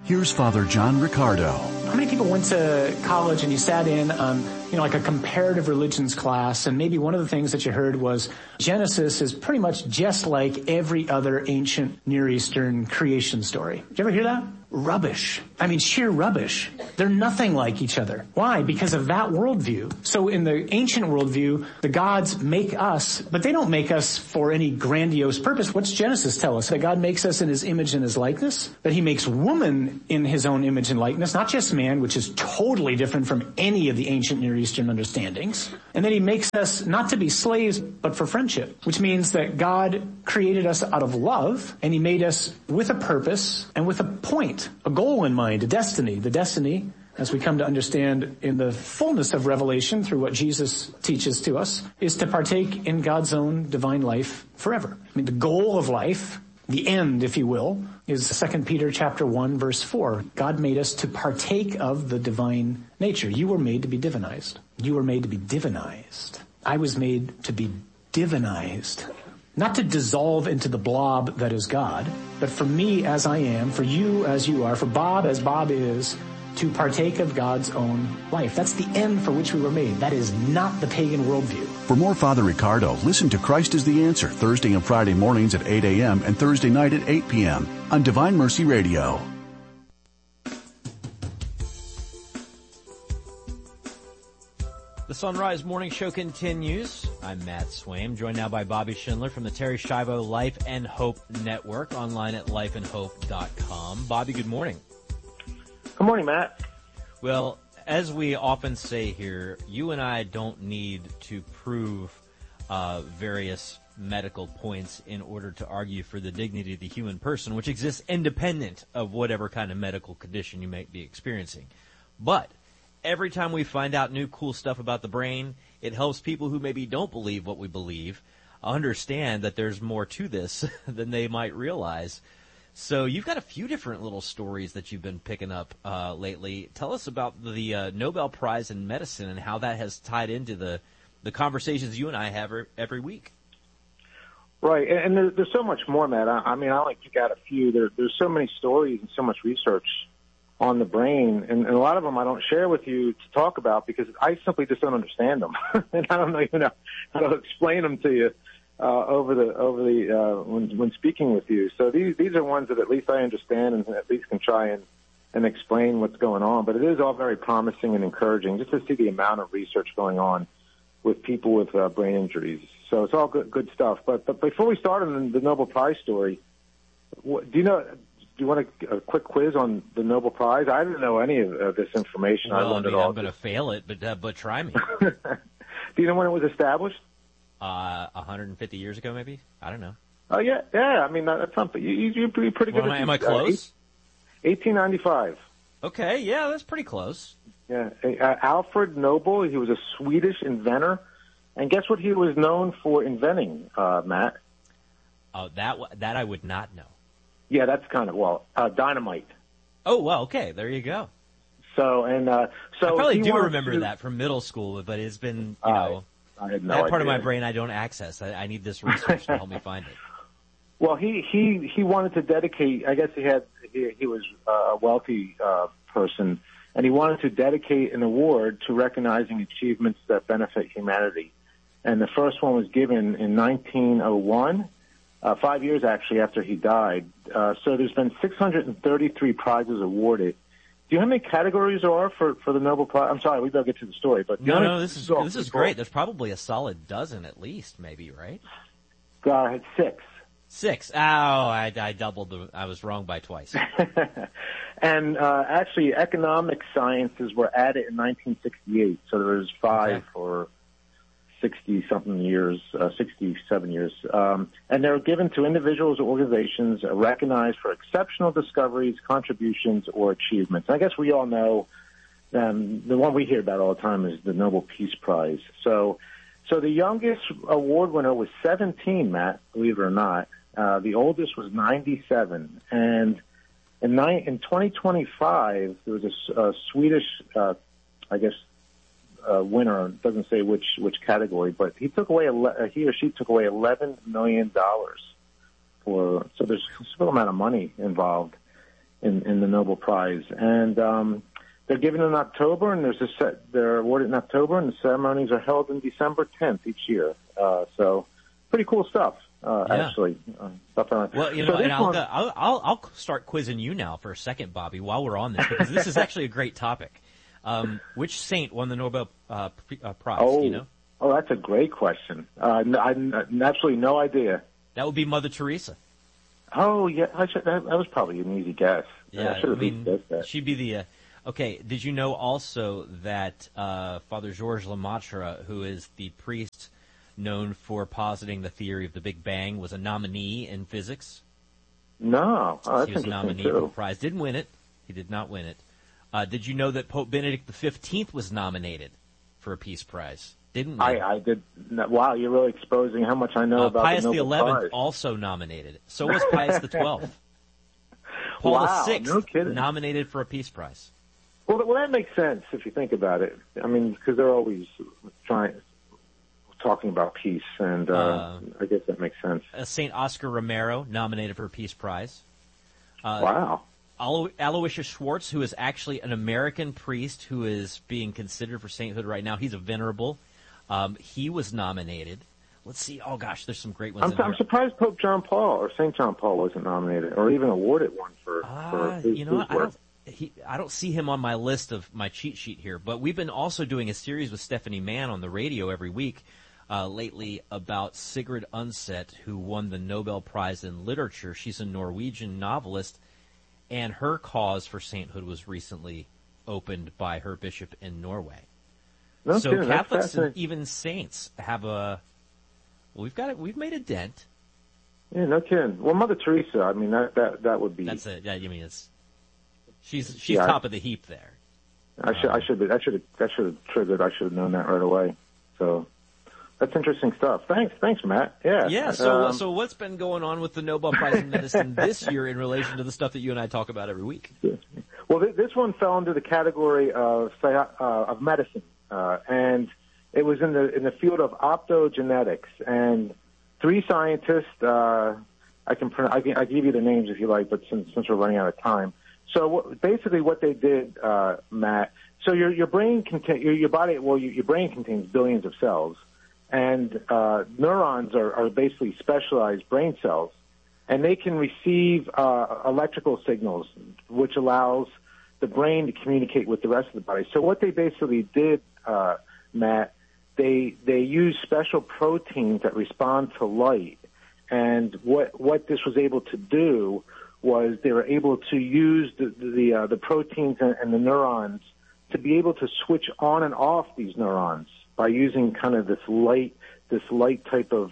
Here's Father John Riccardo. How many people went to college and you sat in on, like a comparative religions class, and maybe one of the things that you heard was Genesis is pretty much just like every other ancient Near Eastern creation story. Did you ever hear that? Rubbish. I mean, sheer rubbish. They're nothing like each other. Why? Because of that worldview. So in the ancient worldview, the gods make us, but they don't make us for any grandiose purpose. What's Genesis tell us? That God makes us in his image and his likeness? That he makes woman in his own image and likeness, not just man, which is totally different from any of the ancient Near Eastern understandings. And then he makes us not to be slaves, but for friendship, which means that God created us out of love, and he made us with a purpose and with a point, a goal in mind, a destiny. The destiny, as we come to understand in the fullness of Revelation through what Jesus teaches to us, is to partake in God's own divine life forever. I mean, the goal of life, the end, if you will, is 2 Peter chapter 1, verse 4. God made us to partake of the divine nature. You were made to be divinized. You were made to be divinized. I was made to be divinized. Not to dissolve into the blob that is God, but for me as I am, for you as you are, for Bob as Bob is, to partake of God's own life. That's the end for which we were made. That is not the pagan worldview. For more Father Riccardo, listen to Christ is the Answer Thursday and Friday mornings at 8 a.m. and Thursday night at 8 p.m. on Divine Mercy Radio. The Sunrise Morning Show continues. I'm Matt Swaim, joined now by Bobby Schindler from the Terry Schiavo Life and Hope Network, online at lifeandhope.com. Bobby, good morning. Good morning, Matt. Well, as we often say here, you and I don't need to prove various medical points in order to argue for the dignity of the human person, which exists independent of whatever kind of medical condition you may be experiencing. But every time we find out new cool stuff about the brain, it helps people who maybe don't believe what we believe understand that there's more to this than they might realize. So you've got a few different little stories that you've been picking up lately. Tell us about the Nobel Prize in Medicine and how that has tied into the conversations you and I have every week. Right, and there's so much more, Matt. I mean, I only pick out a few. There's so many stories and so much research on the brain, and a lot of them I don't share with you to talk about because I simply just don't understand them, and I don't know how to explain them to you when speaking with you. So these are ones that at least I understand and at least can try and explain what's going on. But it is all very promising and encouraging just to see the amount of research going on with people with brain injuries. So it's all good stuff. But before we start on the Nobel Prize story, do you want a quick quiz on the Nobel Prize? I didn't know any of this information. Well, I learned it all. I'm going to fail it, but try me. Do you know when it was established? 150 years ago, maybe? I don't know. Oh, yeah. I mean, that's something. You're pretty good at am I close? 1895. Okay, yeah, that's pretty close. Yeah. Alfred Nobel, he was a Swedish inventor. And guess what he was known for inventing, Matt? Oh, that I would not know. Yeah, that's kind of, dynamite. Oh, well, okay, there you go. So I probably do remember that from middle school, but it's been, I had no that part idea. of my brain I don't access. I need this research to help me find it. Well, he wanted to dedicate, I guess he was a wealthy person, and he wanted to dedicate an award to recognizing achievements that benefit humanity. And the first one was given in 1901. 5 years actually after he died. So there's been 633 prizes awarded. Do you know how many categories there are for the Nobel Prize? I'm sorry, we better get to the story. But no, this is great. There's probably a solid dozen at least, maybe, right? Six. 6. Oh, I doubled I was wrong by twice. And actually, economic sciences were added in 1968. So there was 5 for 67 years. And they're given to individuals or organizations recognized for exceptional discoveries, contributions, or achievements. And I guess we all know the one we hear about all the time is the Nobel Peace Prize. So the youngest award winner was 17, Matt, believe it or not. The oldest was 97. And in 2025, there was a Swedish, winner. It doesn't say which category, but he or she took away $11 million so there's a small amount of money involved in the Nobel Prize. And they're given in October, and they're awarded in October, and the ceremonies are held in December 10th each year. So pretty cool stuff, actually. Stuff like that. Well, and I'll start quizzing you now for a second, Bobby, while we're on this, because this is actually a great topic. Which saint won the Nobel Prize? Do you know? Oh, that's a great question. I absolutely no idea. That would be Mother Teresa. Oh, yeah. That was probably an easy guess. Yeah, I should have guessed that. She'd be the. Okay, did you know also that Father Georges Lemaitre, who is the priest known for positing the theory of the Big Bang, was a nominee in physics? No. Oh, that's he was a nominee for the prize. Didn't win it. He did not win it. Did you know that Pope Benedict XV was nominated for a Peace Prize? Didn't win. I did. Wow, you're really exposing how much I know about Pius the Nobel Prize. XI also nominated. So was Pius XII. Paul Wow, VI no kidding. nominated for a Peace Prize. Well, that makes sense if you think about it. I mean, because they're always talking about peace, and I guess that makes sense. St. Oscar Romero nominated for a Peace Prize. Wow. Aloysius Schwartz, who is actually an American priest who is being considered for sainthood right now. He's a venerable. He was nominated. Let's see. Oh, gosh, there's some great ones in here. I'm surprised Pope John Paul or St. John Paul wasn't nominated or even awarded one for his work. I don't see him on my list of my cheat sheet here, but we've been also doing a series with Stephanie Mann on the radio every week lately about Sigrid Undset, who won the Nobel Prize in Literature. She's a Norwegian novelist, and her cause for sainthood was recently opened by her bishop in Norway. No So kidding, Catholics and even saints have we've made a dent. Yeah, no kidding. Well, Mother Teresa, I mean that would be. That's it. Yeah, I mean she's top of the heap there. That should have triggered. I should have known that right away. So that's interesting stuff. Thanks, Matt. Yeah. Yeah. So what's been going on with the Nobel Prize in Medicine this year in relation to the stuff that you and I talk about every week? Well, this one fell into the category of medicine, and it was in the field of optogenetics. And three scientists. I can give you the names if you like, but since we're running out of time. So basically, what they did, Matt. So your brain your brain contains billions of cells, and neurons are basically specialized brain cells, and they can receive electrical signals, which allows the brain to communicate with the rest of the body. So what they basically did, Matt, they use special proteins that respond to light, and what this was able to do was they were able to use the proteins and the neurons to be able to switch on and off these neurons by using kind of this light type of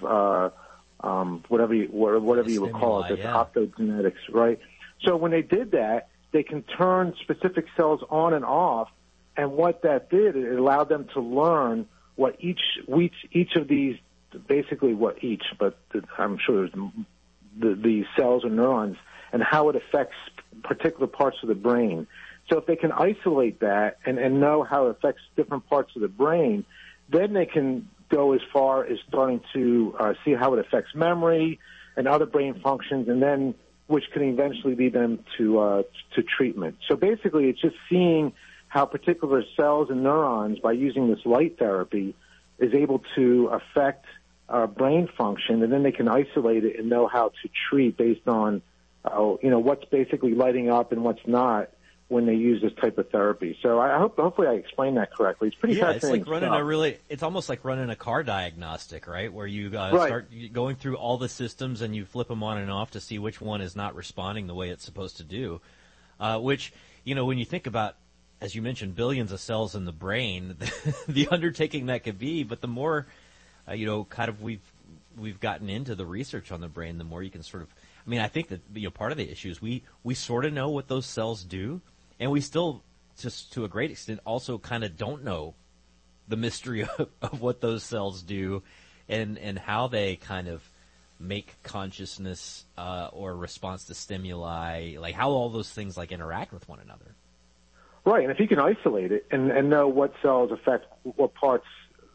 whatever you would call it, this optogenetics, right? So when they did that, they can turn specific cells on and off, and what that did, it allowed them to learn what each of these, basically what each, but I'm sure there's the cells or neurons, and how it affects particular parts of the brain. So if they can isolate that and know how it affects different parts of the brain, then they can go as far as starting to see how it affects memory and other brain functions, and then which can eventually lead them to treatment. So basically, it's just seeing how particular cells and neurons, by using this light therapy, is able to affect brain function, and then they can isolate it and know how to treat based on what's basically lighting up and what's not when they use this type of therapy. So hopefully I explained that correctly. It's pretty fascinating. It's like running it's almost like running a car diagnostic, right? Where you start going through all the systems and you flip them on and off to see which one is not responding the way it's supposed to do. Which, when you think about, as you mentioned, billions of cells in the brain, the undertaking that could be, but the more, kind of we've gotten into the research on the brain, the more you can sort of, I think that, part of the issue is we sort of know what those cells do, and we still, just to a great extent, also kind of don't know the mystery of what those cells do and how they kind of make consciousness or response to stimuli, like how all those things like interact with one another. Right, and if you can isolate it and know what cells affect what parts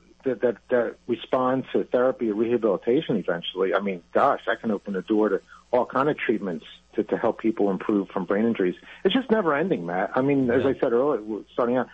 that respond to therapy or rehabilitation eventually, that can open the door to all kind of treatments to help people improve from brain injuries. It's just never ending, Matt. I mean, as I said earlier, starting out,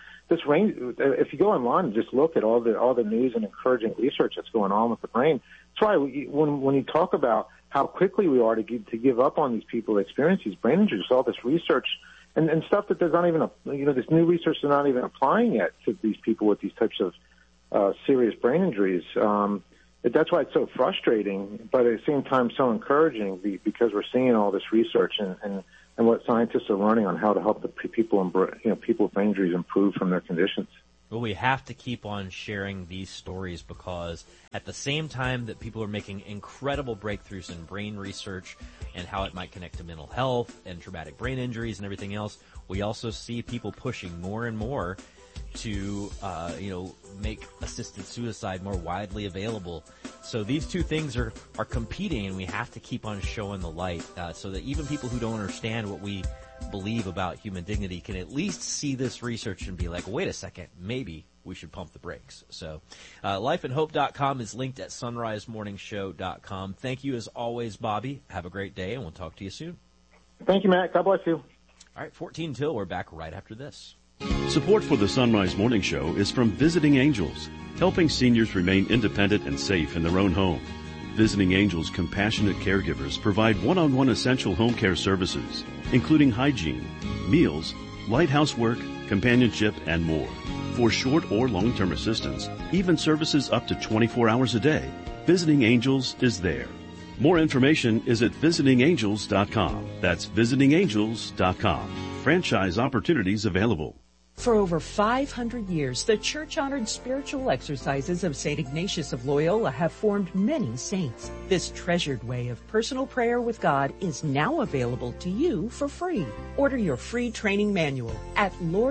if you go online and just look at all the news and encouraging research that's going on with the brain, that's why when you talk about how quickly we are to give up on these people that experience these brain injuries, all this research and stuff that there's not even this new research is not even applying yet to these people with these types of serious brain injuries. That's why it's so frustrating, but at the same time so encouraging because we're seeing all this research and what scientists are learning on how to help the people with brain injuries improve from their conditions. Well, we have to keep on sharing these stories because at the same time that people are making incredible breakthroughs in brain research and how it might connect to mental health and traumatic brain injuries and everything else, we also see people pushing more and more to, make assisted suicide more widely available. So these two things are competing, and we have to keep on showing the light, so that even people who don't understand what we believe about human dignity can at least see this research and be like, wait a second, maybe we should pump the brakes. So, lifeandhope.com is linked at sunrisemorningshow.com. Thank you as always, Bobby. Have a great day, and we'll talk to you soon. Thank you, Matt. God bless you. All right, 14 till. We're back right after this. Support for the Sunrise Morning Show is from Visiting Angels, helping seniors remain independent and safe in their own home. Visiting Angels compassionate caregivers provide one-on-one essential home care services, including hygiene, meals, light housework, companionship, and more. For short or long-term assistance, even services up to 24 hours a day, Visiting Angels is there. More information is at visitingangels.com. That's visitingangels.com. Franchise opportunities available. For over 500 years, the church-honored spiritual exercises of St. Ignatius of Loyola have formed many saints. This treasured way of personal prayer with God is now available to you for free. Order your free training manual at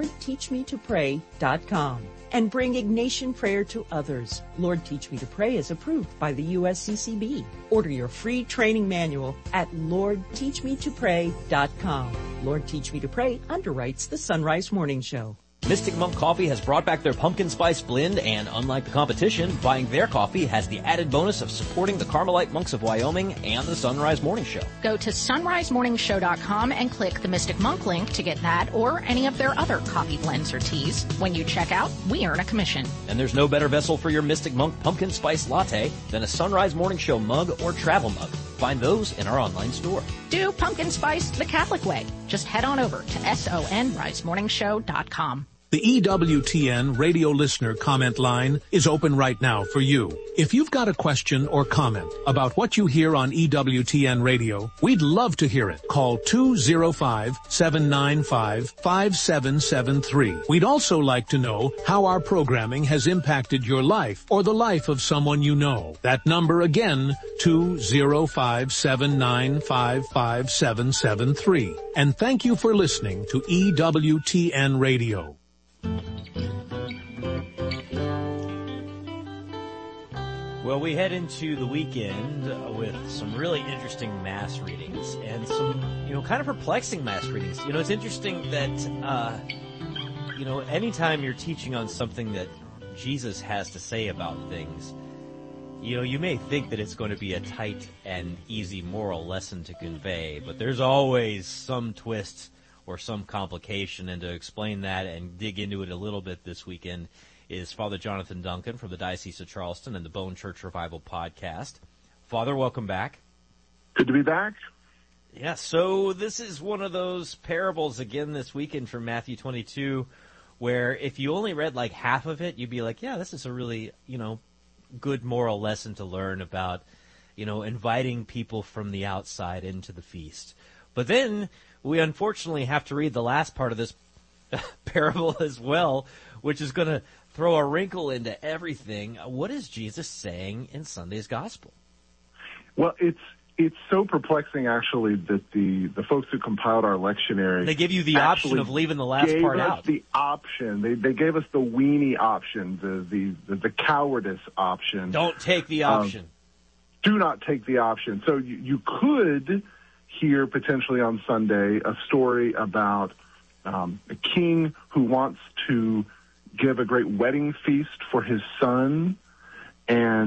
LordTeachMeToPray.com and bring Ignatian prayer to others. Lord Teach Me to Pray is approved by the USCCB. Order your free training manual at LordTeachMeToPray.com. Lord Teach Me to Pray underwrites the Sunrise Morning Show. Mystic Monk Coffee has brought back their pumpkin spice blend, and unlike the competition, buying their coffee has the added bonus of supporting the Carmelite Monks of Wyoming and the Sunrise Morning Show. Go to sunrisemorningshow.com and click the Mystic Monk link to get that or any of their other coffee blends or teas. When you check out, we earn a commission. And there's no better vessel for your Mystic Monk pumpkin spice latte than a Sunrise Morning Show mug or travel mug. Find those in our online store. Do pumpkin spice the Catholic way. Just head on over to sonrisemorningshow.com. The EWTN radio listener comment line is open right now for you. If you've got a question or comment about what you hear on EWTN radio, we'd love to hear it. Call 205-795-5773. We'd also like to know how our programming has impacted your life or the life of someone you know. That number again, 205-795-5773. And thank you for listening to EWTN radio. Well, we head into the weekend with some really interesting mass readings and some, kind of perplexing mass readings. It's interesting that, anytime you're teaching on something that Jesus has to say about things, you may think that it's going to be a tight and easy moral lesson to convey, but there's always some twist or some complication, and to explain that and dig into it a little bit this weekend is Father Jonathan Duncan from the Diocese of Charleston and the Bone Church Revival podcast. Father, welcome back. Good to be back. Yeah, so this is one of those parables again this weekend from Matthew 22, where if you only read like half of it, you'd be like, yeah, this is a really, good moral lesson to learn about, inviting people from the outside into the feast. But then we unfortunately have to read the last part of this parable as well, which is going to throw a wrinkle into everything. What is Jesus saying in Sunday's gospel? Well, it's so perplexing, actually, that the folks who compiled our lectionary, they give you the option of leaving the last part out. Gave us the option. They gave us the weenie option, the cowardice option. Don't take the option. Do not take the option. So you could hear potentially on Sunday a story about a king who wants to give a great wedding feast for his son, and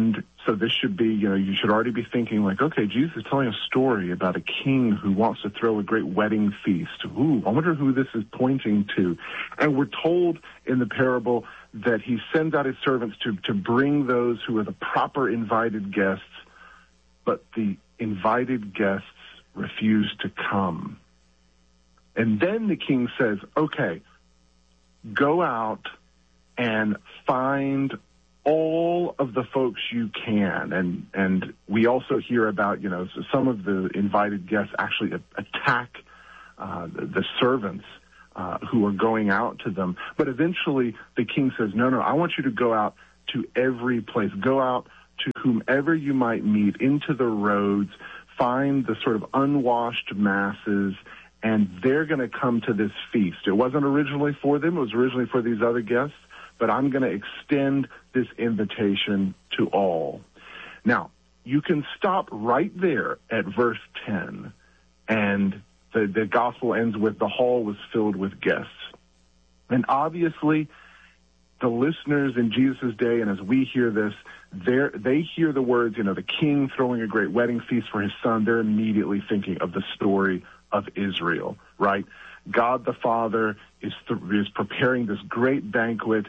So this should be, you should already be thinking like, okay, Jesus is telling a story about a king who wants to throw a great wedding feast. Ooh, I wonder who this is pointing to. And we're told in the parable that he sends out his servants to bring those who are the proper invited guests, but the invited guests refuse to come. And then the king says, okay, go out and find all of the folks you can. And we also hear about, some of the invited guests actually attack the servants who are going out to them. But eventually the king says, no, I want you to go out to every place. Go out to whomever you might meet, into the roads, find the sort of unwashed masses, and they're going to come to this feast. It wasn't originally for them. It was originally for these other guests. But I'm going to extend this invitation to all. Now, you can stop right there at verse 10, and the gospel ends with the hall was filled with guests. And obviously, the listeners in Jesus' day, and as we hear this, they hear the words, the king throwing a great wedding feast for his son. They're immediately thinking of the story of Israel, right? God the Father is preparing this great banquet,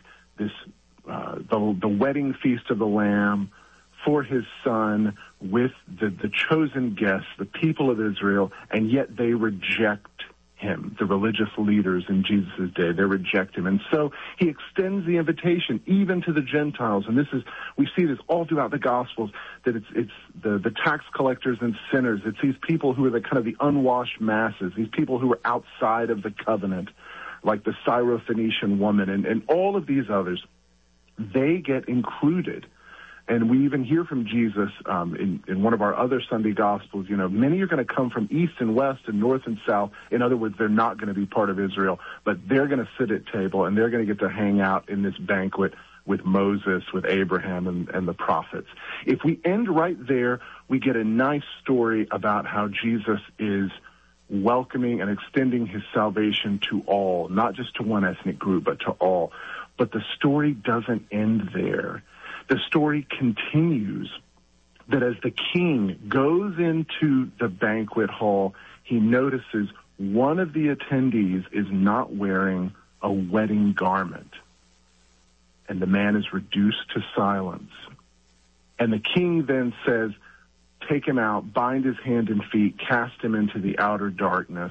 the wedding feast of the Lamb for his son with the chosen guests, the people of Israel, and yet they reject him, the religious leaders in Jesus' day. They reject him. And so he extends the invitation even to the Gentiles. And we see this all throughout the Gospels, that it's the tax collectors and sinners. It's these people who are the kind of the unwashed masses, these people who are outside of the covenant, like the Syrophoenician woman and all of these others. They get included. And we even hear from Jesus in one of our other Sunday Gospels, many are going to come from east and west and north and south. In other words, they're not going to be part of Israel, but they're going to sit at table and they're going to get to hang out in this banquet with Moses, with Abraham, and the prophets. If we end right there, we get a nice story about how Jesus is welcoming and extending his salvation to all, not just to one ethnic group, but to all. But the story doesn't end there. The story continues that as the king goes into the banquet hall, he notices one of the attendees is not wearing a wedding garment. And the man is reduced to silence. And the king then says, take him out, bind his hand and feet, cast him into the outer darkness.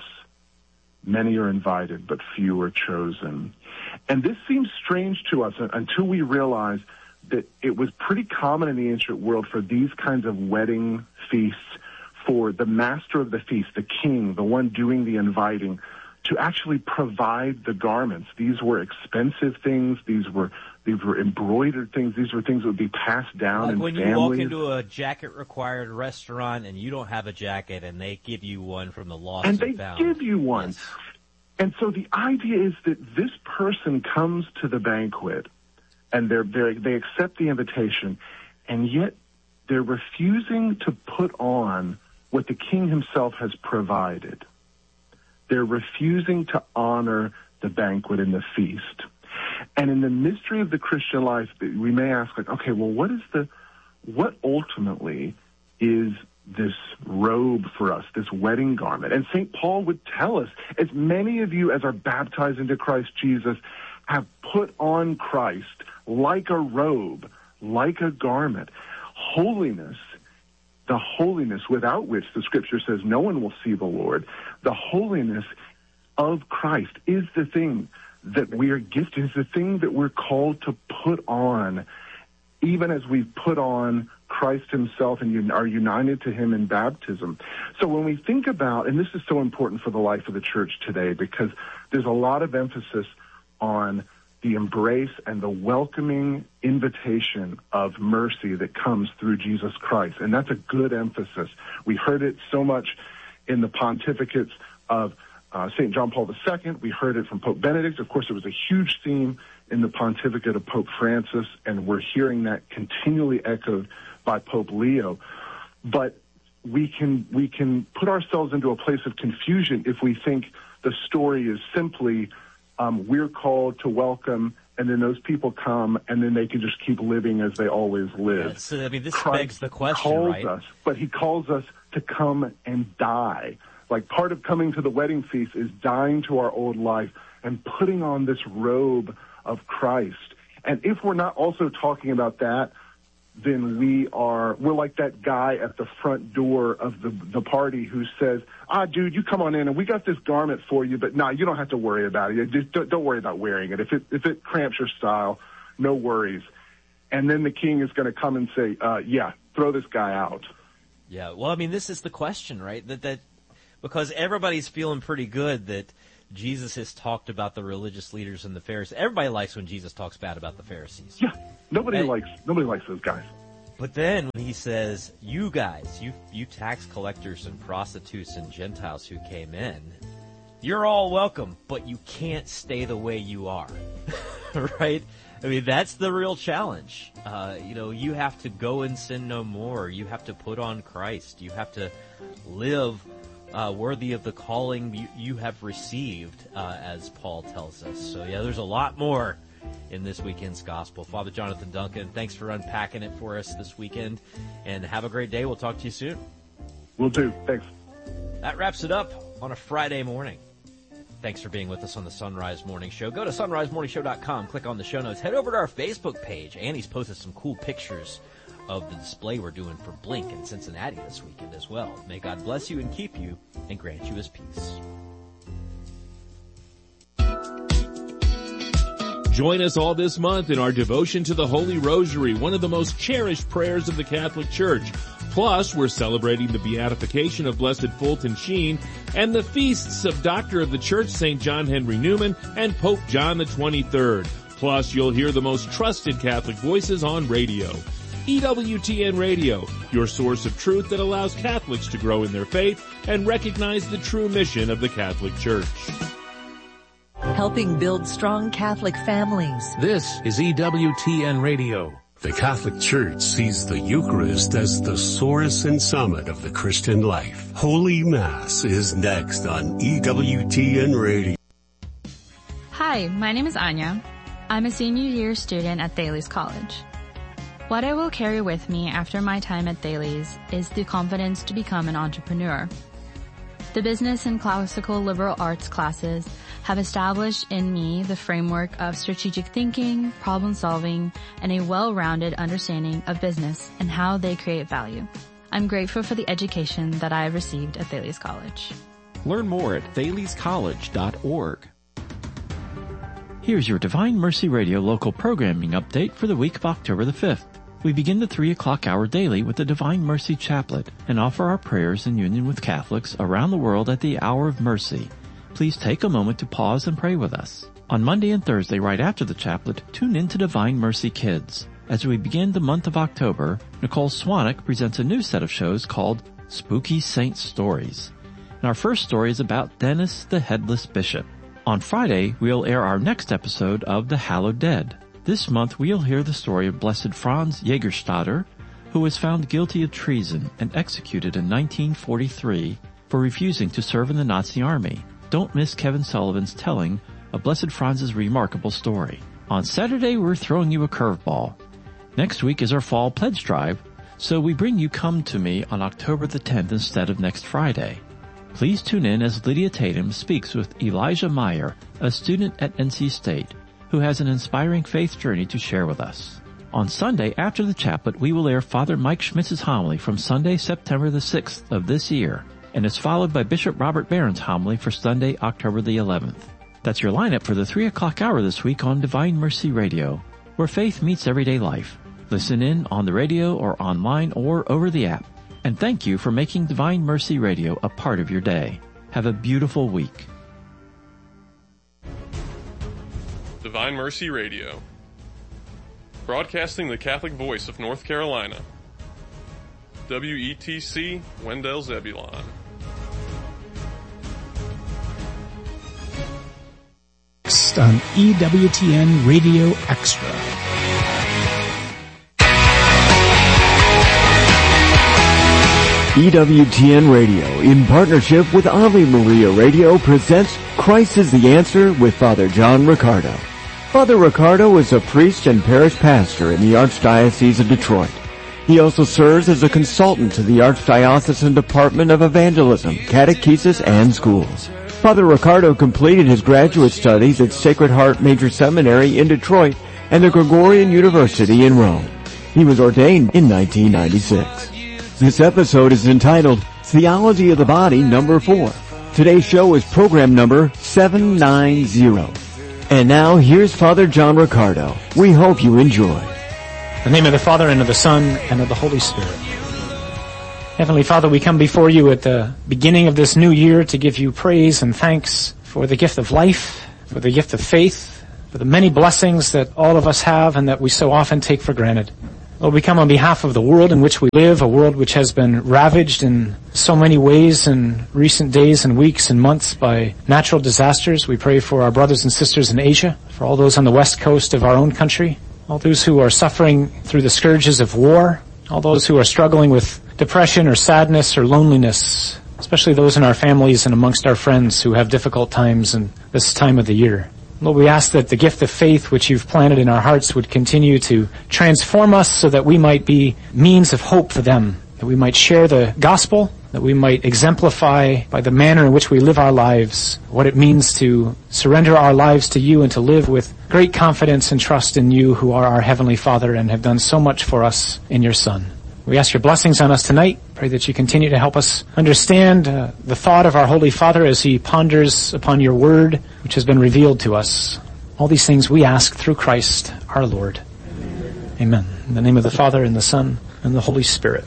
Many are invited, but few are chosen. And this seems strange to us until we realize that it was pretty common in the ancient world for these kinds of wedding feasts for the master of the feast, the king, the one doing the inviting, to actually provide the garments. These were expensive things. These were embroidered things. These were things that would be passed down in families. Like when you walk into a jacket-required restaurant and you don't have a jacket and they give you one from the lost and found. And they give you one. Yes. And so the idea is that this person comes to the banquet and they accept the invitation, and yet they're refusing to put on what the king himself has provided. They're refusing to honor the banquet and the feast. And in the mystery of the Christian life, we may ask, like, okay, well, what ultimately is this robe for us, this wedding garment? And St. Paul would tell us, as many of you as are baptized into Christ Jesus have put on Christ like a robe, like a garment. Holiness, the holiness without which the scripture says no one will see the Lord, the holiness of Christ is the thing that we are gifted, is the thing that we're called to put on, even as we put on Christ himself and are united to him in baptism. So when we think about, and this is so important for the life of the church today, because there's a lot of emphasis on the embrace and the welcoming invitation of mercy that comes through Jesus Christ. And that's a good emphasis. We heard it so much in the pontificates of St. John Paul II. We heard it from Pope Benedict. Of course, it was a huge theme in the pontificate of Pope Francis, and we're hearing that continually echoed by Pope Leo. But we can put ourselves into a place of confusion if we think the story is simply we're called to welcome and then those people come, and then they can just keep living as they always live. Yeah, so, I mean, this Christ begs the question, calls right? us, but he calls us to come and die. Like, part of coming to the wedding feast is dying to our old life and putting on this robe of Christ. And if we're not also talking about that, then we're like that guy at the front door of the party who says, dude, you come on in and we got this garment for you, but you don't have to worry about it. Just don't worry about wearing it. If it cramps your style, no worries. And then the king is going to come and say, throw this guy out. Yeah, well, I mean, this is the question, right? That because everybody's feeling pretty good that Jesus has talked about the religious leaders and the Pharisees. Everybody likes when Jesus talks bad about the Pharisees. Yeah, nobody likes those guys. But then when he says, you guys, you tax collectors and prostitutes and Gentiles who came in, you're all welcome, but you can't stay the way you are. Right? I mean, that's the real challenge. You have to go and sin no more. You have to put on Christ. You have to live worthy of the calling you have received, as Paul tells us. So, there's a lot more in this weekend's gospel. Father Jonathan Duncan, thanks for unpacking it for us this weekend, and have a great day. We'll talk to you soon. Will do. Thanks. That wraps it up on a Friday morning. Thanks for being with us on the Sunrise Morning Show. Go to sunrisemorningshow.com, click on the show notes, head over to our Facebook page. Annie's posted some cool pictures of the display we're doing for Blink in Cincinnati this weekend as well. May God bless you and keep you and grant you his peace. Join us all this month in our devotion to the Holy Rosary, one of the most cherished prayers of the Catholic Church. Plus, we're celebrating the beatification of Blessed Fulton Sheen and the feasts of Doctor of the Church, St. John Henry Newman, and Pope John the 23rd. Plus, you'll hear the most trusted Catholic voices on radio. EWTN Radio, your source of truth that allows Catholics to grow in their faith and recognize the true mission of the Catholic Church. Helping build strong Catholic families. This is EWTN Radio. The Catholic Church sees the Eucharist as the source and summit of the Christian life. Holy Mass is next on EWTN Radio. Hi, my name is Anya. I'm a senior year student at Thales College. What I will carry with me after my time at Thales is the confidence to become an entrepreneur. The business and classical liberal arts classes have established in me the framework of strategic thinking, problem solving, and a well-rounded understanding of business and how they create value. I'm grateful for the education that I have received at Thales College. Learn more at thalescollege.org. Here's your Divine Mercy Radio local programming update for the week of October the 5th. We begin the 3 o'clock hour daily with the Divine Mercy Chaplet and offer our prayers in union with Catholics around the world at the Hour of Mercy. Please take a moment to pause and pray with us. On Monday and Thursday, right after the chaplet, tune in to Divine Mercy Kids. As we begin the month of October, Nicole Swanek presents a new set of shows called Spooky Saint Stories. And our first story is about Dennis the Headless Bishop. On Friday, we'll air our next episode of The Hallowed Dead. This month, we'll hear the story of Blessed Franz Jägerstatter, who was found guilty of treason and executed in 1943 for refusing to serve in the Nazi army. Don't miss Kevin Sullivan's telling of Blessed Franz's remarkable story. On Saturday, we're throwing you a curveball. Next week is our fall pledge drive, so we bring you Come to Me on October the 10th instead of next Friday. Please tune in as Lydia Tatum speaks with Elijah Meyer, a student at NC State, who has an inspiring faith journey to share with us. On Sunday, after the chaplet, we will air Father Mike Schmitz's homily from Sunday, September the 6th of this year, and is followed by Bishop Robert Barron's homily for Sunday, October the 11th. That's your lineup for the 3 o'clock hour this week on Divine Mercy Radio, where faith meets everyday life. Listen in on the radio or online or over the app. And thank you for making Divine Mercy Radio a part of your day. Have a beautiful week. Divine Mercy Radio, broadcasting the Catholic voice of North Carolina. WETC, Wendell Zebulon. Next on EWTN Radio Extra. EWTN Radio, in partnership with Ave Maria Radio, presents Christ is the Answer with Father John Riccardo. Father Ricardo is a priest and parish pastor in the Archdiocese of Detroit. He also serves as a consultant to the Archdiocesan Department of Evangelism, Catechesis, and Schools. Father Ricardo completed his graduate studies at Sacred Heart Major Seminary in Detroit and the Gregorian University in Rome. He was ordained in 1996. This episode is entitled Theology of the Body number 4. Today's show is program number 790. And now, here's Father John Ricardo. We hope you enjoy. In the name of the Father, and of the Son, and of the Holy Spirit. Heavenly Father, we come before you at the beginning of this new year to give you praise and thanks for the gift of life, for the gift of faith, for the many blessings that all of us have and that we so often take for granted. Lord, we come on behalf of the world in which we live, a world which has been ravaged in so many ways in recent days and weeks and months by natural disasters. We pray for our brothers and sisters in Asia, for all those on the west coast of our own country, all those who are suffering through the scourges of war, all those who are struggling with depression or sadness or loneliness, especially those in our families and amongst our friends who have difficult times in this time of the year. Lord, we ask that the gift of faith which you've planted in our hearts would continue to transform us so that we might be means of hope for them, that we might share the gospel, that we might exemplify by the manner in which we live our lives what it means to surrender our lives to you and to live with great confidence and trust in you who are our Heavenly Father and have done so much for us in your Son. We ask your blessings on us tonight. Pray that you continue to help us understand the thought of our Holy Father as he ponders upon your word, which has been revealed to us. All these things we ask through Christ our Lord. Amen. In the name of the Father, and the Son, and the Holy Spirit.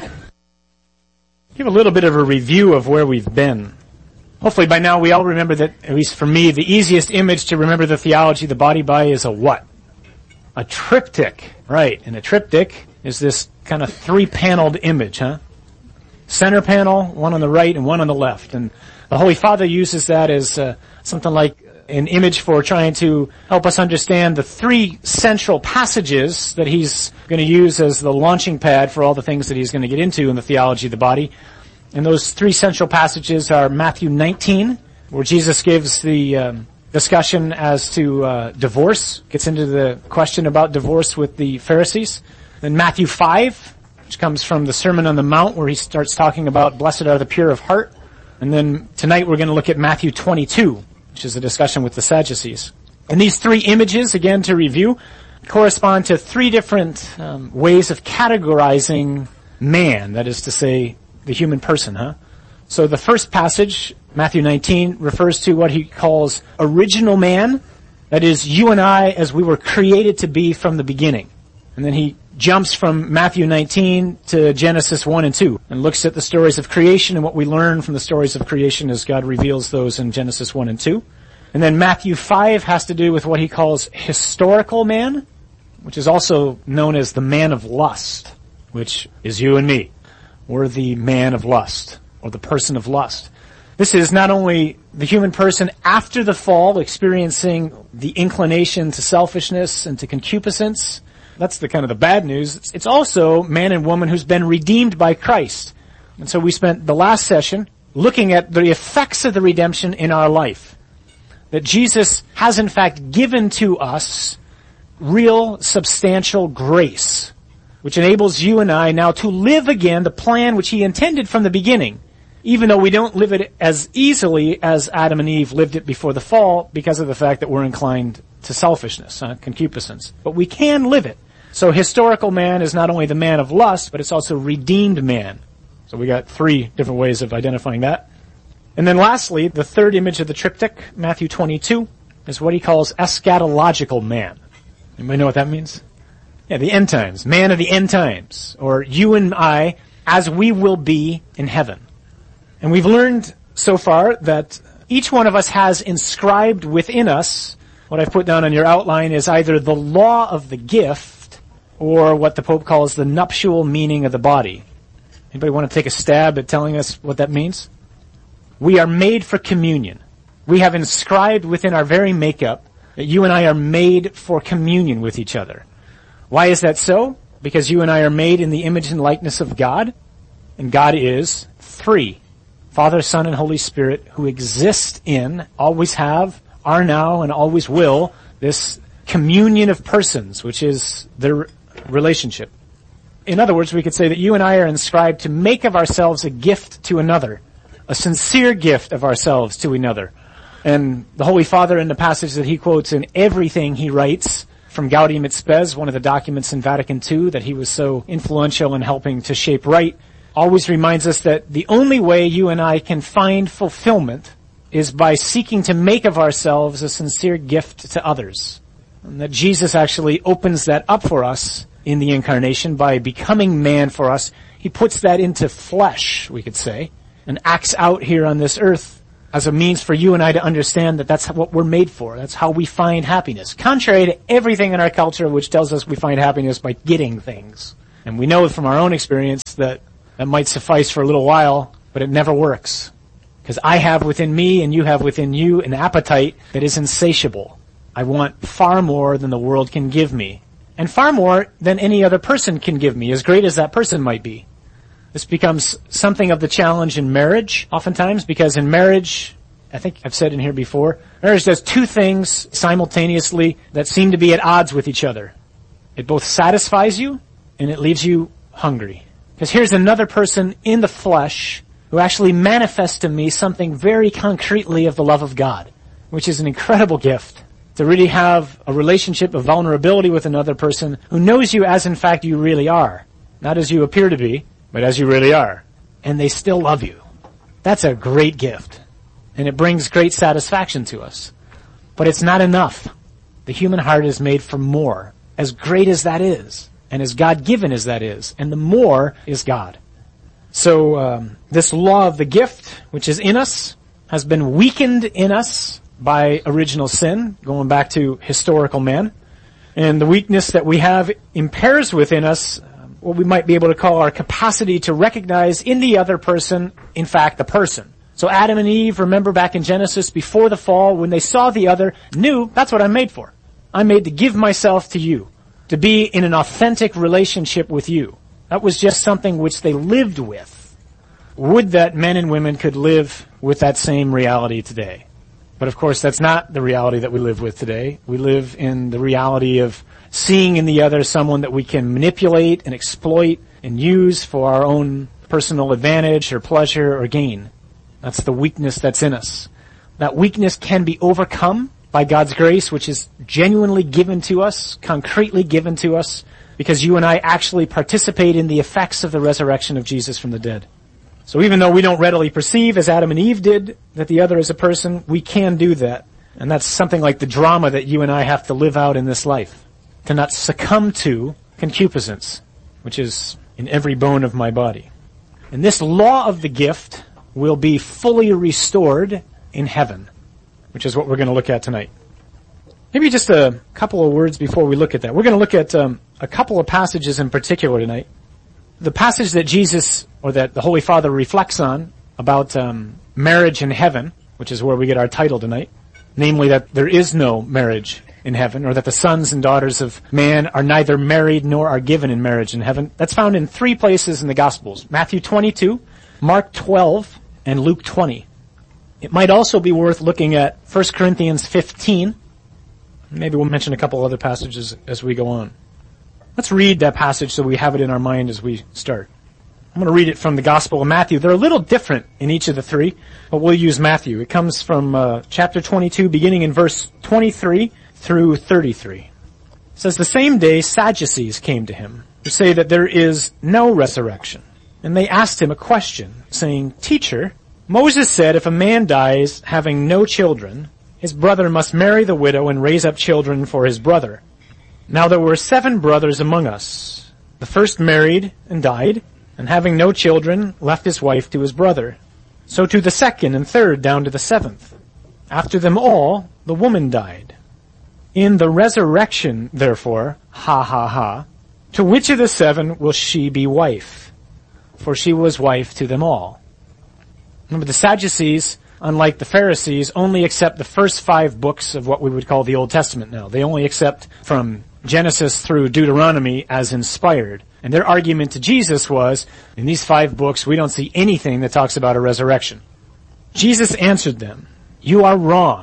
Give a little bit of a review of where we've been. Hopefully by now we all remember that, at least for me, the easiest image to remember the theology of the body by is a what? A triptych. Right. And a triptych is this kind of three-paneled image, Center panel, one on the right and one on the left. And the Holy Father uses that as something like an image for trying to help us understand the three central passages that he's going to use as the launching pad for all the things that he's going to get into in the theology of the body. And those three central passages are Matthew 19, where Jesus gives the discussion as to divorce, gets into the question about divorce with the Pharisees. Then Matthew 5, which comes from the Sermon on the Mount, where he starts talking about blessed are the pure of heart. And then tonight we're going to look at Matthew 22, which is a discussion with the Sadducees. And these three images, again to review, correspond to three different ways of categorizing man, that is to say, the human person, So the first passage, Matthew 19, refers to what he calls original man, that is, you and I as we were created to be from the beginning. And then he jumps from Matthew 19 to Genesis 1 and 2 and looks at the stories of creation and what we learn from the stories of creation as God reveals those in Genesis 1 and 2. And then Matthew 5 has to do with what he calls historical man, which is also known as the man of lust, which is you and me. We're the man of lust, or the person of lust. This is not only the human person after the fall experiencing the inclination to selfishness and to concupiscence. That's the kind of the bad news. It's also man and woman who's been redeemed by Christ. And so we spent the last session looking at the effects of the redemption in our life. That Jesus has in fact given to us real substantial grace, which enables you and I now to live again the plan which he intended from the beginning, even though we don't live it as easily as Adam and Eve lived it before the fall because of the fact that we're inclined to selfishness, concupiscence. But we can live it. So historical man is not only the man of lust, but it's also redeemed man. So we got three different ways of identifying that. And then lastly, the third image of the triptych, Matthew 22, is what he calls eschatological man. Anybody know what that means? Yeah, the end times. Man of the end times. Or you and I, as we will be in heaven. And we've learned so far that each one of us has inscribed within us, what I've put down on your outline is either the law of the gift or what the Pope calls the nuptial meaning of the body. Anybody want to take a stab at telling us what that means? We are made for communion. We have inscribed within our very makeup that you and I are made for communion with each other. Why is that so? Because you and I are made in the image and likeness of God, and God is three. Father, Son, and Holy Spirit, who exist in, always have, are now, and always will, this communion of persons, which is their relationship. In other words, we could say that you and I are inscribed to make of ourselves a gift to another, a sincere gift of ourselves to another. And the Holy Father, in the passage that he quotes in everything he writes from Gaudium et Spes, one of the documents in Vatican II that he was so influential in helping to shape right, always reminds us that the only way you and I can find fulfillment is by seeking to make of ourselves a sincere gift to others. And that Jesus actually opens that up for us in the incarnation by becoming man for us. He puts that into flesh, we could say, and acts out here on this earth as a means for you and I to understand that that's what we're made for. That's how we find happiness. Contrary to everything in our culture which tells us we find happiness by getting things. And we know from our own experience that might suffice for a little while, but it never works. Because I have within me and you have within you an appetite that is insatiable. I want far more than the world can give me. And far more than any other person can give me, as great as that person might be. This becomes something of the challenge in marriage, oftentimes, because in marriage, I think I've said in here before, marriage does two things simultaneously that seem to be at odds with each other. It both satisfies you, and it leaves you hungry. Because here's another person in the flesh who actually manifests to me something very concretely of the love of God, which is an incredible gift. To really have a relationship of vulnerability with another person who knows you as in fact you really are. Not as you appear to be, but as you really are. And they still love you. That's a great gift. And it brings great satisfaction to us. But it's not enough. The human heart is made for more. As great as that is, and as God-given as that is, and the more is God. So this law of the gift, which is in us, has been weakened in us by original sin, going back to historical man. And the weakness that we have impairs within us what we might be able to call our capacity to recognize in the other person, in fact, the person. So Adam and Eve, remember back in Genesis, before the fall, when they saw the other, knew that's what I'm made for. I'm made to give myself to you, to be in an authentic relationship with you. That was just something which they lived with. Would that men and women could live with that same reality today? But of course, that's not the reality that we live with today. We live in the reality of seeing in the other someone that we can manipulate and exploit and use for our own personal advantage or pleasure or gain. That's the weakness that's in us. That weakness can be overcome by God's grace, which is genuinely given to us, concretely given to us, because you and I actually participate in the effects of the resurrection of Jesus from the dead. So even though we don't readily perceive, as Adam and Eve did, that the other is a person, we can do that. And that's something like the drama that you and I have to live out in this life. To not succumb to concupiscence, which is in every bone of my body. And this law of the gift will be fully restored in heaven, which is what we're going to look at tonight. Maybe just a couple of words before we look at that. We're going to look at a couple of passages in particular tonight. The passage that Jesus, or that the Holy Father reflects on about marriage in heaven, which is where we get our title tonight, namely that there is no marriage in heaven, or that the sons and daughters of man are neither married nor are given in marriage in heaven. That's found in 3 places in the Gospels: Matthew 22, Mark 12, and Luke 20. It might also be worth looking at 1 Corinthians 15. Maybe we'll mention a couple other passages as we go on. Let's read that passage so we have it in our mind as we start. I'm going to read it from the Gospel of Matthew. They're a little different in each of the 3, but we'll use Matthew. It comes from chapter 22, beginning in verse 23 through 33. It says, "The same day Sadducees came to him, who say that there is no resurrection. And they asked him a question, saying, 'Teacher, Moses said if a man dies having no children, his brother must marry the widow and raise up children for his brother. Now there were 7 brothers among us. The first married and died, and having no children, left his wife to his brother. So to the second and third, down to the 7th. After them all, the woman died. In the resurrection, therefore, ha ha ha, to which of the 7 will she be wife? For she was wife to them all.'" Remember, the Sadducees, unlike the Pharisees, only accept the first 5 books of what we would call the Old Testament now. They only accept from Genesis through Deuteronomy as inspired. And their argument to Jesus was, in these 5 books, we don't see anything that talks about a resurrection. Jesus answered them, "You are wrong,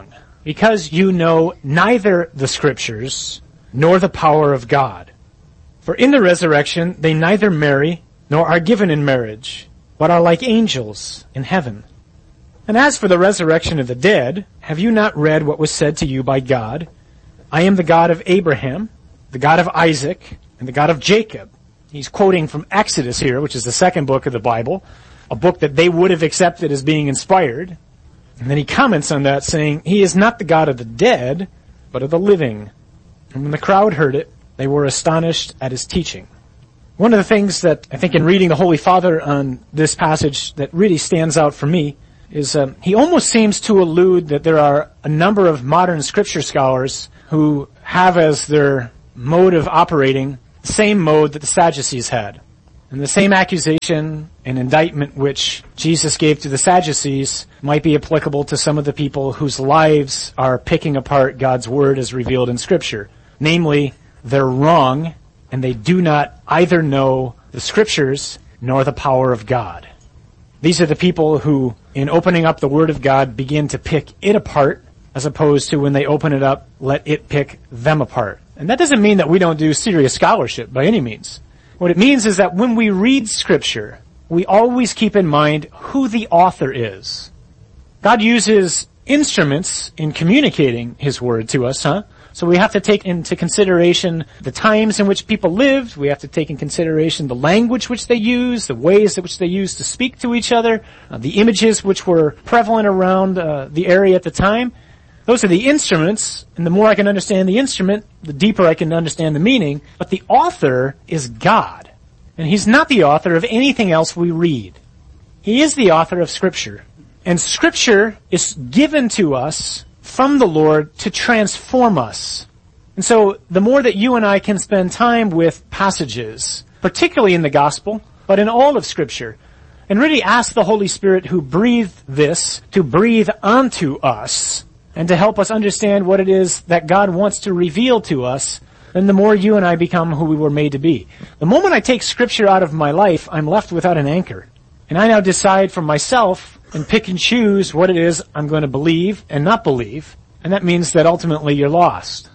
because you know neither the Scriptures nor the power of God. For in the resurrection they neither marry nor are given in marriage, but are like angels in heaven. And as for the resurrection of the dead, have you not read what was said to you by God? I am the God of Abraham, the God of Isaac, and the God of Jacob. He's quoting from Exodus here, which is the second book of the Bible, a book that they would have accepted as being inspired. And then he comments on that saying, he is not the God of the dead, but of the living. And when the crowd heard it, they were astonished at his teaching. One of the things that I think in reading the Holy Father on this passage that really stands out for me is he almost seems to allude that there are a number of modern scripture scholars who have as their mode of operating the same mode that the Sadducees had. And the same accusation and indictment which Jesus gave to the Sadducees might be applicable to some of the people whose lives are picking apart God's Word as revealed in Scripture. Namely, they're wrong, and they do not either know the Scriptures nor the power of God. These are the people who, in opening up the Word of God, begin to pick it apart, as opposed to when they open it up, let it pick them apart. And that doesn't mean that we don't do serious scholarship by any means. What it means is that when we read Scripture, we always keep in mind who the author is. God uses instruments in communicating His Word to us, So we have to take into consideration the times in which people lived. We have to take in consideration the language which they use, the ways in which they used to speak to each other, the images which were prevalent around the area at the time. Those are the instruments, and the more I can understand the instrument, the deeper I can understand the meaning. But the author is God. And He's not the author of anything else we read. He is the author of Scripture. And Scripture is given to us from the Lord to transform us. And so the more that you and I can spend time with passages, particularly in the Gospel, but in all of Scripture, and really ask the Holy Spirit who breathed this to breathe onto us, and to help us understand what it is that God wants to reveal to us, then the more you and I become who we were made to be. The moment I take Scripture out of my life, I'm left without an anchor. And I now decide for myself and pick and choose what it is I'm going to believe and not believe. And that means that ultimately you're lost.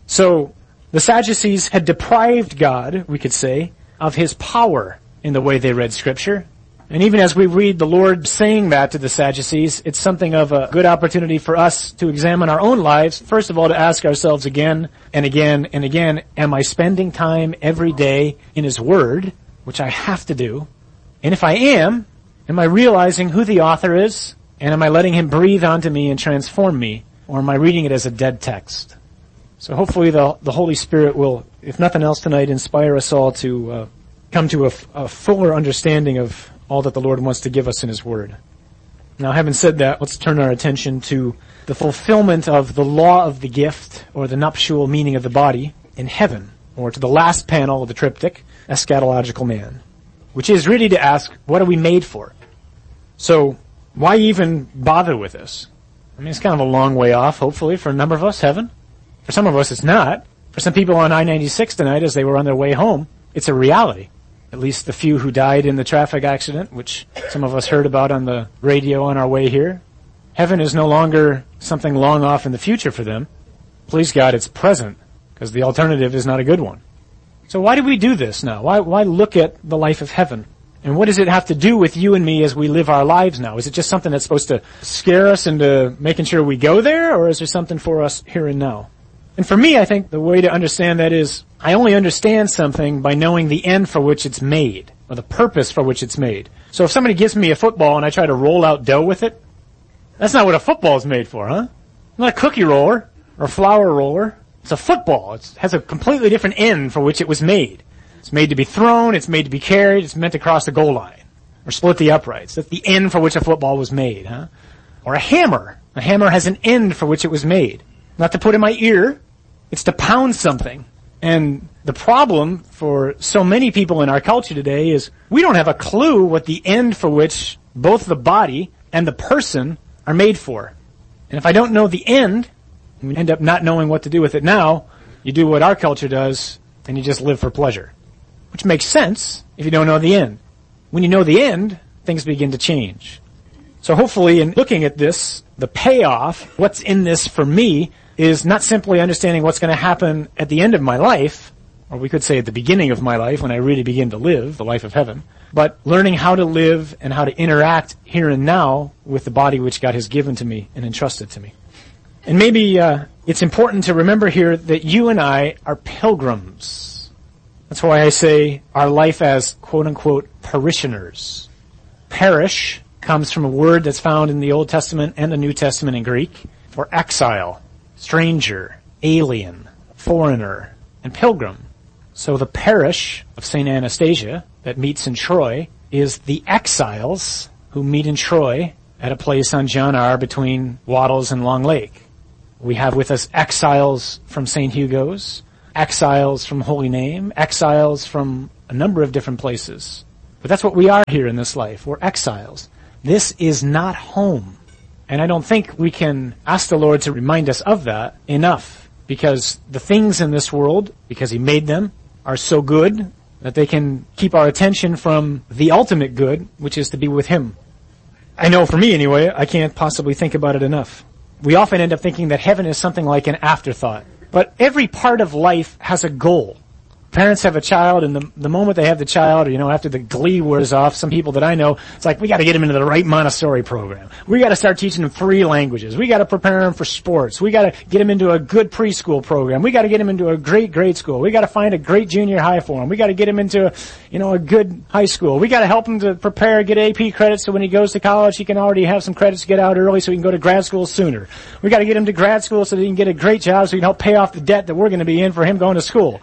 So the Sadducees had deprived God, we could say, of His power in the way they read Scripture. And even as we read the Lord saying that to the Sadducees, it's something of a good opportunity for us to examine our own lives. First of all, to ask ourselves again and again and again, am I spending time every day in His Word, which I have to do? And if I am I realizing who the author is? And am I letting Him breathe onto me and transform me? Or am I reading it as a dead text? So hopefully the Holy Spirit will, if nothing else tonight, inspire us all to come to a fuller understanding of all that the Lord wants to give us in His Word. Now, having said that, let's turn our attention to the fulfillment of the law of the gift, or the nuptial meaning of the body, in heaven, or to the last panel of the triptych, Eschatological Man, which is really to ask, what are we made for? So, why even bother with this? I mean, it's kind of a long way off, hopefully, for a number of us, heaven. For some of us, it's not. For some people on I-96 tonight, as they were on their way home, it's a reality. At least the few who died in the traffic accident, which some of us heard about on the radio on our way here. Heaven is no longer something long off in the future for them. Please God, it's present, because the alternative is not a good one. So why do we do this now? Why look at the life of heaven? And what does it have to do with you and me as we live our lives now? Is it just something that's supposed to scare us into making sure we go there, or is there something for us here and now? And for me, I think the way to understand that is, I only understand something by knowing the end for which it's made, or the purpose for which it's made. So if somebody gives me a football and I try to roll out dough with it, that's not what a football is made for, huh? Not a cookie roller or a flour roller. It's a football. It has a completely different end for which it was made. It's made to be thrown, it's made to be carried, it's meant to cross the goal line, or split the uprights. That's the end for which a football was made, huh? Or a hammer. A hammer has an end for which it was made. Not to put in my ear, it's to pound something. And the problem for so many people in our culture today is we don't have a clue what the end for which both the body and the person are made for. And if I don't know the end, we end up not knowing what to do with it now. You do what our culture does, and you just live for pleasure. Which makes sense if you don't know the end. When you know the end, things begin to change. So hopefully in looking at this the payoff, what's in this for me, is not simply understanding what's going to happen at the end of my life, or we could say at the beginning of my life when I really begin to live the life of heaven, but learning how to live and how to interact here and now with the body which God has given to me and entrusted to me. And maybe it's important to remember here that you and I are pilgrims. That's why I say our life as quote-unquote parishioners. Parish comes from a word that's found in the Old Testament and the New Testament in Greek for exile, stranger, alien, foreigner, and pilgrim. So the parish of St. Anastasia that meets in Troy is the exiles who meet in Troy at a place on John R. between Wattles and Long Lake. We have with us exiles from St. Hugo's, exiles from Holy Name, exiles from a number of different places. But that's what we are here in this life. We're exiles. This is not home. And I don't think we can ask the Lord to remind us of that enough, because the things in this world, because He made them, are so good that they can keep our attention from the ultimate good, which is to be with Him. I know for me anyway, I can't possibly think about it enough. We often end up thinking that heaven is something like an afterthought. But every part of life has a goal. Parents have a child, and the moment they have the child, or, after the glee wears off, some people that I know, it's like, we gotta get them into the right Montessori program. We gotta start teaching them 3 languages. We gotta prepare them for sports. We gotta get them into a good preschool program. We gotta get them into a great grade school. We gotta find a great junior high for them. We gotta get them into, a good high school. We gotta help him to prepare, get AP credits, so when he goes to college, he can already have some credits to get out early so he can go to grad school sooner. We gotta get him to grad school so that he can get a great job so he can help pay off the debt that we're gonna be in for him going to school.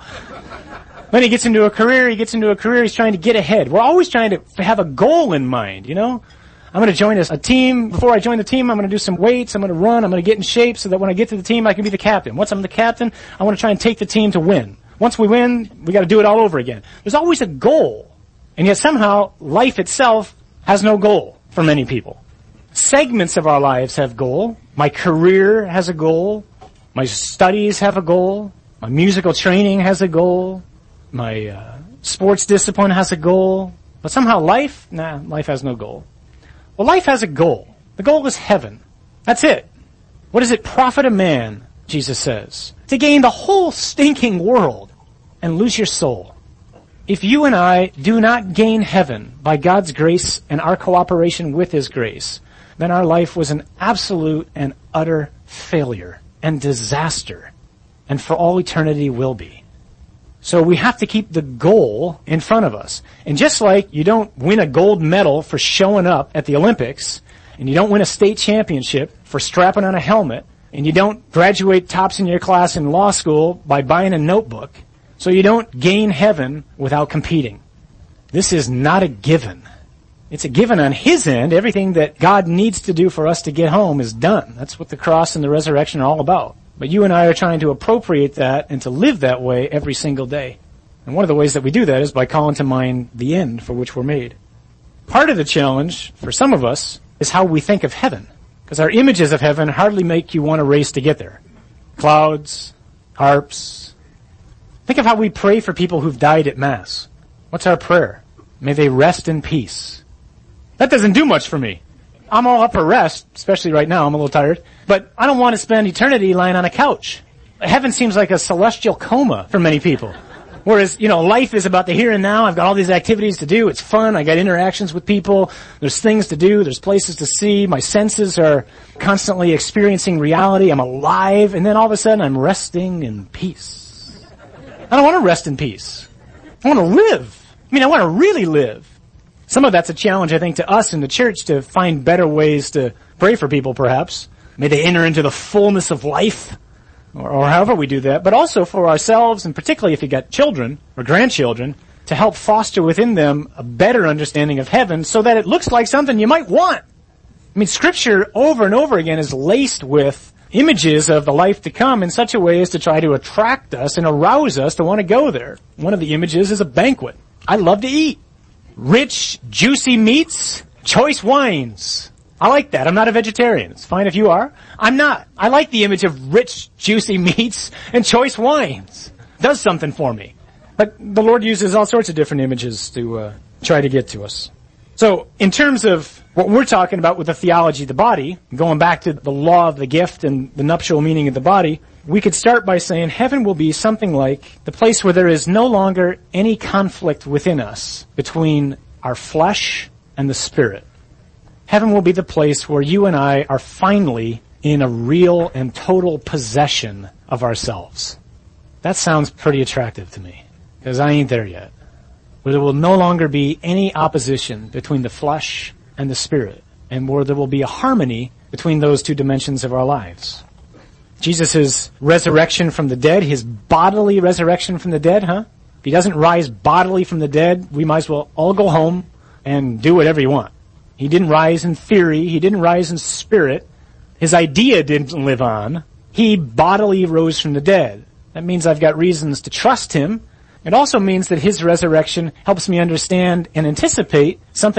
When he gets into a career, he's trying to get ahead. We're always trying to have a goal in mind, I'm going to join a team. Before I join the team, I'm going to do some weights. I'm going to run. I'm going to get in shape so that when I get to the team, I can be the captain. Once I'm the captain, I want to try and take the team to win. Once we win, we got to do it all over again. There's always a goal. And yet somehow, life itself has no goal for many people. Segments of our lives have goal. My career has a goal. My studies have a goal. My musical training has a goal. My sports discipline has a goal. But somehow life has no goal. Well, life has a goal. The goal is heaven. That's it. What does it profit a man, Jesus says, to gain the whole stinking world and lose your soul? If you and I do not gain heaven by God's grace and our cooperation with His grace, then our life was an absolute and utter failure and disaster, and for all eternity will be. So we have to keep the goal in front of us. And just like you don't win a gold medal for showing up at the Olympics, and you don't win a state championship for strapping on a helmet, and you don't graduate tops in your class in law school by buying a notebook, so you don't gain heaven without competing. This is not a given. It's a given on His end. Everything that God needs to do for us to get home is done. That's what the cross and the resurrection are all about. But you and I are trying to appropriate that and to live that way every single day. And one of the ways that we do that is by calling to mind the end for which we're made. Part of the challenge for some of us is how we think of heaven. Because our images of heaven hardly make you want to race to get there. Clouds, harps. Think of how we pray for people who've died at Mass. What's our prayer? May they rest in peace. That doesn't do much for me. I'm all up for rest, especially right now. I'm a little tired. But I don't want to spend eternity lying on a couch. Heaven seems like a celestial coma for many people. Whereas, life is about the here and now. I've got all these activities to do. It's fun. I got interactions with people. There's things to do. There's places to see. My senses are constantly experiencing reality. I'm alive. And then all of a sudden, I'm resting in peace. I don't want to rest in peace. I want to live. I want to really live. Some of that's a challenge, I think, to us in the church to find better ways to pray for people, perhaps. May they enter into the fullness of life, or however we do that. But also for ourselves, and particularly if you got children or grandchildren, to help foster within them a better understanding of heaven so that it looks like something you might want. Scripture over and over again is laced with images of the life to come in such a way as to try to attract us and arouse us to want to go there. One of the images is a banquet. I love to eat. Rich, juicy meats, choice wines. I like that. I'm not a vegetarian. It's fine if you are. I'm not. I like the image of rich, juicy meats and choice wines. It does something for me. But the Lord uses all sorts of different images to try to get to us. So, in terms of what we're talking about with the theology of the body, going back to the law of the gift and the nuptial meaning of the body, we could start by saying heaven will be something like the place where there is no longer any conflict within us between our flesh and the spirit. Heaven will be the place where you and I are finally in a real and total possession of ourselves. That sounds pretty attractive to me, because I ain't there yet. Where there will no longer be any opposition between the flesh and the spirit, and where there will be a harmony between those two dimensions of our lives. Jesus' resurrection from the dead, his bodily resurrection from the dead, If he doesn't rise bodily from the dead, we might as well all go home and do whatever you want. He didn't rise in theory. He didn't rise in spirit. His idea didn't live on. He bodily rose from the dead. That means I've got reasons to trust him. It also means that his resurrection helps me understand and anticipate something